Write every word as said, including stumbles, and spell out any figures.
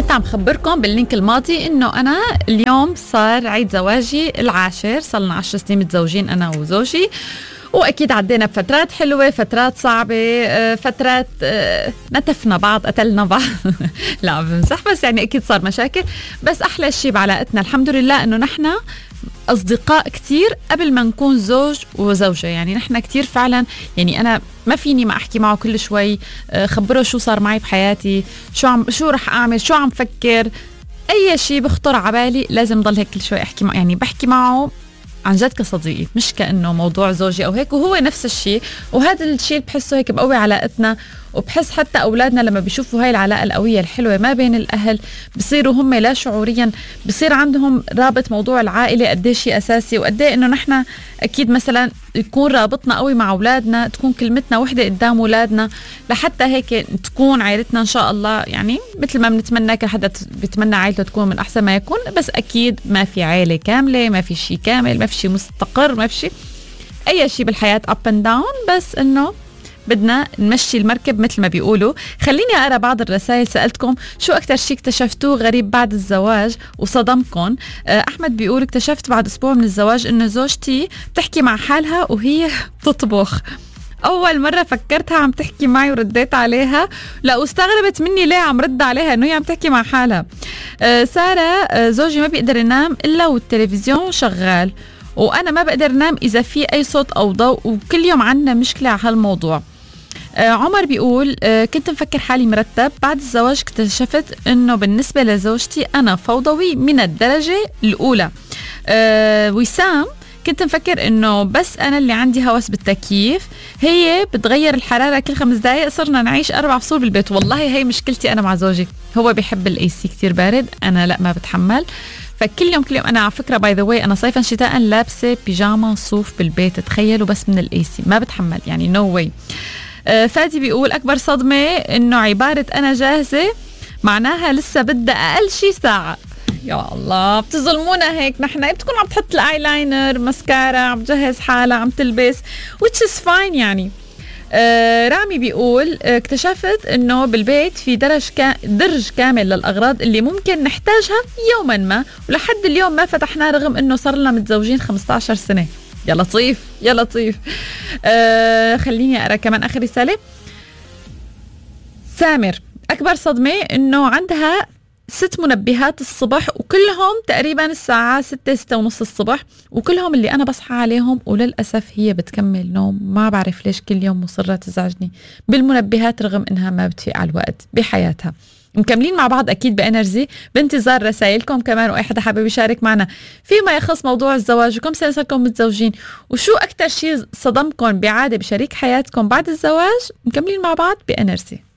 كنت عم خبركم باللينك الماضي انه انا اليوم صار عيد زواجي العاشر، صار لنا عشر سنين متزوجين انا وزوجي، واكيد عدينا بفترات حلوه، فترات صعبه، فترات نتفنا بعض، قتلنا بعض لا بمزح، بس يعني اكيد صار مشاكل، بس احلى شيء بعلاقتنا الحمد لله انه نحن أصدقاء كتير قبل ما نكون زوج وزوجة. يعني نحن كتير فعلا، يعني أنا ما فيني ما أحكي معه كل شوي خبره شو صار معي بحياتي، شو عم شو رح أعمل، شو عم فكر، أي شيء بخطر عبالي لازم ضل هيك كل شوي أحكي معه. يعني بحكي معه عن جد كصديقي، مش كأنه موضوع زوجي أو هيك، وهو نفس الشيء. وهذا الشيء بحسه هيك بقوي علاقتنا، وبحس حتى أولادنا لما بيشوفوا هاي العلاقة القوية الحلوة ما بين الأهل بصيروا هم لا شعوريا بصير عندهم رابط موضوع العائلة قديش شيء أساسي، وقديه إنه نحن أكيد مثلا يكون رابطنا قوي مع أولادنا، تكون كلمتنا وحدة قدام أولادنا، لحتى هيك تكون عائلتنا إن شاء الله يعني مثل ما بنتمنى. كل حدا بيتمنى عائلته تكون من أحسن ما يكون، بس أكيد ما في عائلة كاملة، ما في شيء كامل، ما في شيء مستقر، ما في شيء أي شيء بالحياة up and down، بس إنه بدنا نمشي المركب مثل ما بيقولوا. خليني أقرأ بعض الرسائل. سألتكم شو أكتر شيء اكتشفتوه غريب بعد الزواج وصدمكم. أحمد بيقول اكتشفت بعد أسبوع من الزواج إنه زوجتي بتحكي مع حالها وهي بتطبخ. أول مرة فكرتها عم تحكي معي ورديت عليها، لا واستغربت مني ليه عم رد عليها إنه هي عم تحكي مع حالها. سارة زوجي ما بيقدر ينام إلا والتلفزيون شغال، وأنا ما بقدر نام إذا في أي صوت أو ضوء، وكل يوم عنا مشكلة على هالموضوع. آه عمر بيقول آه كنت مفكر حالي مرتب، بعد الزواج اكتشفت انه بالنسبة لزوجتي انا فوضوي من الدرجة الاولى. آه وسام كنت مفكر انه بس انا اللي عندي هوس بالتكييف، هي بتغير الحرارة كل خمس دقايق، صرنا نعيش اربع فصول بالبيت. والله هي مشكلتي انا مع زوجي، هو بيحب الاي سي كتير بارد، انا لا ما بتحمل. فكل يوم كل يوم انا على فكره باي ذا واي انا صيفا شتاء لابسه بيجاما صوف بالبيت، تخيلوا، بس من الاي سي ما بتحمل، يعني نو no واي. آه فادي بيقول اكبر صدمه انه عباره انا جاهزه معناها لسه بدها اقل شي ساعه. يا الله بتظلمونا هيك، نحن بتكون عم تحط الايلاينر ماسكارا، عم تجهز حالها، عم تلبس which is fine يعني. آه رامي بيقول آه اكتشفت انه بالبيت في درج كا درج كامل للاغراض اللي ممكن نحتاجها يوما ما، ولحد اليوم ما فتحناه رغم انه صار لنا متزوجين خمسة عشر سنة. يا لطيف يا لطيف. آه خليني اقرا كمان اخر رسالة. سامر اكبر صدمة انه عندها ست منبهات الصبح، وكلهم تقريبا الساعة ستة ستة ونص الصبح، وكلهم اللي أنا بصحى عليهم، وللأسف هي بتكمل نوم. ما بعرف ليش كل يوم مصرة تزعجني بالمنبهات رغم إنها ما بتفيق على الوقت بحياتها. مكملين مع بعض أكيد بإنرجي بانتظار رسائلكم كمان، وأي حدا حابب يشارك معنا فيما يخص موضوع الزواج، وكم سنة صاركم متزوجين، وشو أكتر شيء صدمكم بعادة بشريك حياتكم بعد الزواج. مكملين مع بعض بإنرجي.